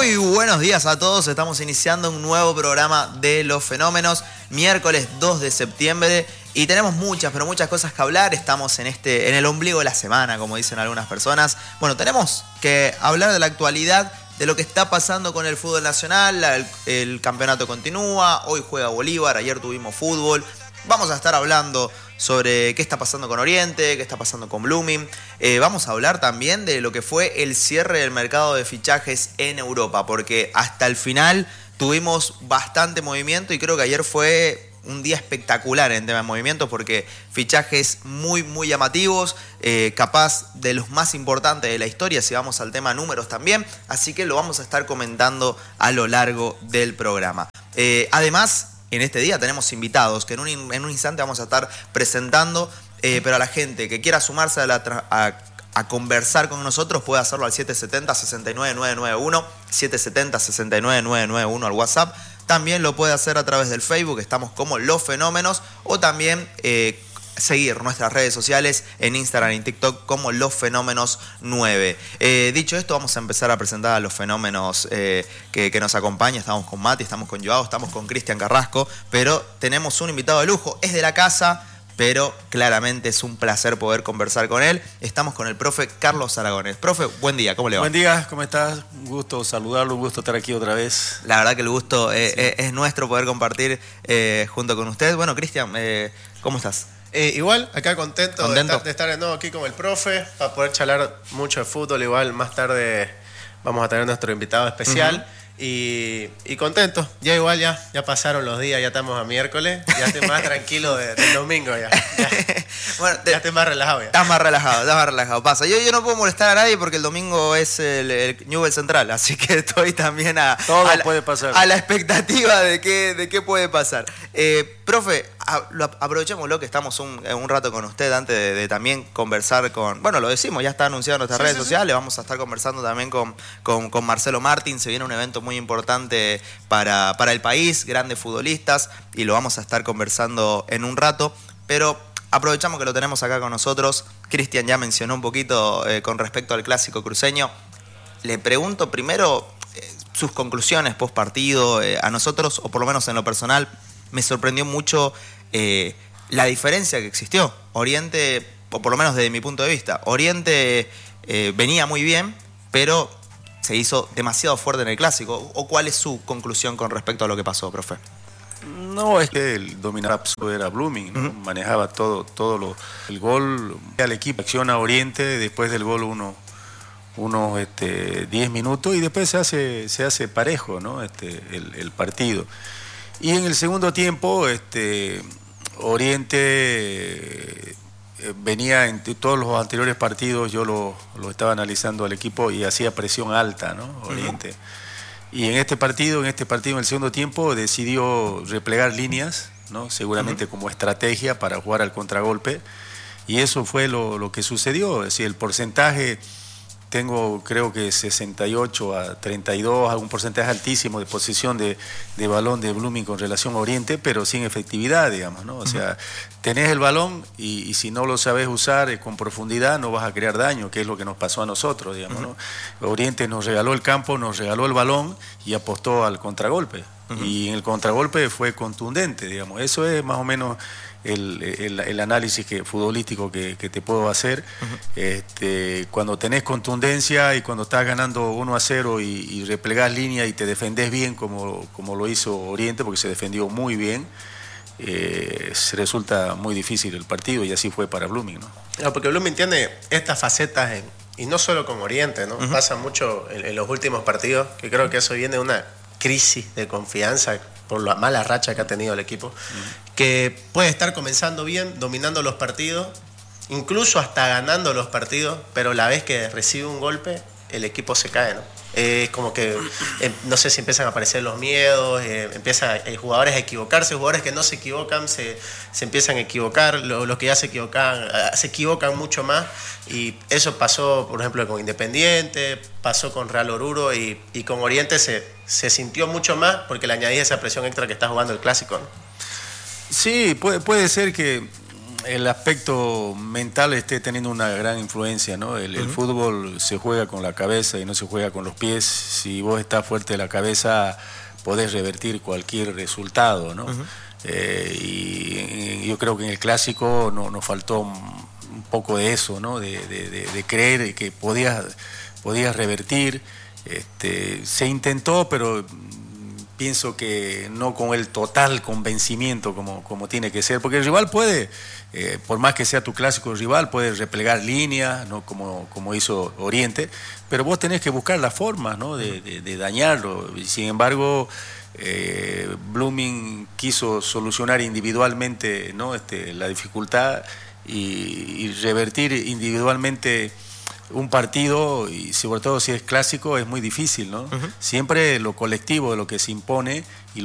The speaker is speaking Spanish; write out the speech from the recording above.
Muy buenos días a todos, estamos iniciando un nuevo programa de Los Fenómenos, miércoles 2 de septiembre y tenemos muchas, pero muchas cosas que hablar. Estamos en el ombligo de la semana, como dicen algunas personas. Bueno, tenemos que hablar de la actualidad, de lo que está pasando con el fútbol nacional. El campeonato continúa, hoy juega Bolívar, ayer tuvimos fútbol. Vamos a estar hablando sobre qué está pasando con Oriente, qué está pasando con Blooming. Vamos a hablar también de lo que fue el cierre del mercado de fichajes en Europa, porque hasta el final tuvimos bastante movimiento y creo que ayer fue un día espectacular en tema de movimientos, porque fichajes muy, muy llamativos, capaz de los más importantes de la historia, si vamos al tema números también, así que lo vamos a estar comentando a lo largo del programa. Además, en este día tenemos invitados que en un instante vamos a estar presentando, pero a la gente que quiera sumarse a conversar con nosotros puede hacerlo al 770-69991, 770-69991 al WhatsApp. También lo puede hacer a través del Facebook, estamos como Los Fenómenos, o también seguir nuestras redes sociales en Instagram y TikTok como Los Fenómenos 9. Dicho esto, vamos a empezar a presentar a los fenómenos que nos acompañan. Estamos con Mati, estamos con Joao, estamos con Cristian Carrasco, pero tenemos un invitado de lujo, es de la casa, pero claramente es un placer poder conversar con él. Estamos con el profe Carlos Aragones. Profe, buen día, ¿cómo le va? Buen día, ¿cómo estás? Un gusto saludarlo, un gusto estar aquí otra vez. La verdad que el gusto es nuestro poder compartir junto con usted. Bueno, Cristian, ¿cómo estás? Igual, acá contento de estar de nuevo aquí con el profe, para poder charlar mucho de fútbol. Igual más tarde vamos a tener nuestro invitado especial. Y contento, ya pasaron los días, ya estamos a miércoles, ya estoy más tranquilo del domingo ya. Bueno, ya estoy más relajado ya. Estás más relajado, pasa. Yo no puedo molestar a nadie porque el domingo es el Newell's Central, así que estoy también puede pasar. A la expectativa de qué puede pasar. Profe, aprovechémoslo que estamos un rato con usted antes de también conversar con... Bueno, lo decimos, ya está anunciado en nuestras redes sociales. Vamos a estar conversando también con Marcelo Martín. Se viene un evento muy importante para el país, grandes futbolistas, y lo vamos a estar conversando en un rato. Pero aprovechamos que lo tenemos acá con nosotros. Cristian ya mencionó un poquito con respecto al clásico cruceño. Le pregunto primero sus conclusiones post partido. A nosotros, o por lo menos en lo personal, me sorprendió mucho la diferencia que existió. Oriente, o por lo menos desde mi punto de vista, Oriente venía muy bien, pero se hizo demasiado fuerte en el clásico. ¿O cuál es su conclusión con respecto a lo que pasó, profe? No, es que el dominador absoluto era Blooming, ¿no? Manejaba todo el gol al equipo, acciona Oriente, después del gol unos 10 minutos y después se hace parejo, ¿no? El partido. Y en el segundo tiempo, Oriente venía en todos los anteriores partidos, yo lo estaba analizando al equipo y hacía presión alta, ¿no? Oriente. Y en este partido, en el segundo tiempo, decidió replegar líneas, ¿no? Seguramente como estrategia para jugar al contragolpe. Y eso fue lo que sucedió. Es decir, el porcentaje... Tengo creo que 68-32, un porcentaje altísimo de posesión de balón de Blooming con relación a Oriente, pero sin efectividad, digamos, ¿no? O sea, tenés el balón y si no lo sabes usar con profundidad no vas a crear daño, que es lo que nos pasó a nosotros, digamos, ¿no? Oriente nos regaló el campo, nos regaló el balón y apostó al contragolpe. Y en el contragolpe fue contundente, digamos. Eso es más o menos el análisis futbolístico que te puedo hacer. Cuando tenés contundencia y cuando estás ganando 1-0 y replegás línea y te defendés bien como lo hizo Oriente, porque se defendió muy bien, se resulta muy difícil el partido y así fue para Blooming, ¿no? No, porque Blooming tiene estas facetas y no solo con Oriente, ¿no? Pasa mucho en los últimos partidos, que creo que eso viene de una crisis de confianza por la mala racha que ha tenido el equipo, que puede estar comenzando bien, dominando los partidos, incluso hasta ganando los partidos, pero la vez que recibe un golpe, el equipo se cae, ¿no? Es como que, no sé si empiezan a aparecer los miedos, empiezan jugadores a equivocarse, jugadores que no se equivocan, se empiezan a equivocar, los que ya se equivocan mucho más, y eso pasó, por ejemplo, con Independiente, pasó con Real Oruro, y con Oriente se sintió mucho más, porque le añadí esa presión extra que está jugando el clásico, ¿no? Sí, puede ser que el aspecto mental esté teniendo una gran influencia, ¿no? El fútbol se juega con la cabeza y no se juega con los pies. Si vos estás fuerte de la cabeza, podés revertir cualquier resultado, ¿no? Y yo creo que en el Clásico nos faltó un poco de eso, ¿no? De creer que podías revertir. Se intentó, pero pienso que no con el total convencimiento como tiene que ser, porque el rival puede, por más que sea tu clásico rival, puede replegar líneas, ¿no? como hizo Oriente, pero vos tenés que buscar las formas, ¿no? de dañarlo. Sin embargo, Blooming quiso solucionar individualmente, ¿no? la dificultad y revertir individualmente un partido, y sobre todo si es clásico, es muy difícil, ¿no? Siempre lo colectivo de lo que se impone y